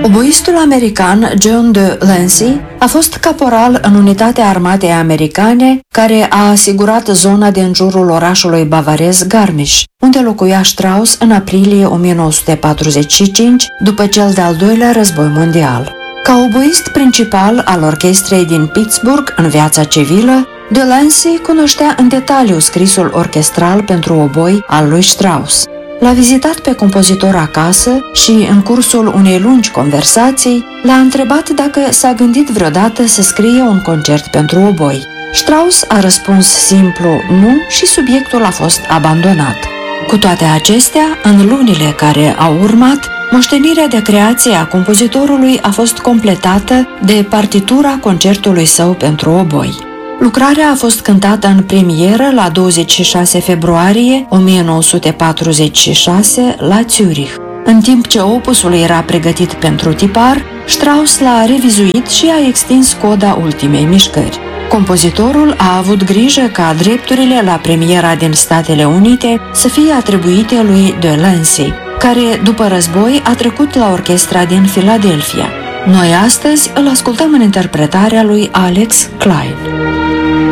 Oboistul american John de Lancey a fost caporal în unitatea armatei americane care a asigurat zona din jurul orașului bavarez Garmisch, unde locuia Strauss în aprilie 1945, după cel de-al doilea război mondial. Ca oboist principal al orchestrei din Pittsburgh în viața civilă, de Lancey cunoștea în detaliu scrisul orchestral pentru oboi al lui Strauss. L-a vizitat pe compozitor acasă și, în cursul unei lungi conversații, l-a întrebat dacă s-a gândit vreodată să scrie un concert pentru oboi. Strauss a răspuns simplu nu și subiectul a fost abandonat. Cu toate acestea, în lunile care au urmat, moștenirea de creație a compozitorului a fost completată de partitura concertului său pentru oboi. Lucrarea a fost cântată în premieră la 26 februarie 1946 la Zurich. În timp ce opusul era pregătit pentru tipar, Strauss l-a revizuit și a extins coda ultimei mișcări. Compozitorul a avut grijă ca drepturile la premiera din Statele Unite să fie atribuite lui de Lancey, care după război a trecut la orchestra din Philadelphia. Noi astăzi îl ascultăm în interpretarea lui Alex Klein.